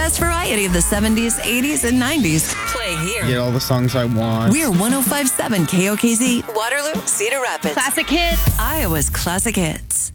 best variety of the 70s, 80s, and 90s. Play here. Get all the songs I want. We're 105.7 KOKZ, Waterloo, Cedar Rapids. Classic hits. Iowa's classic hits.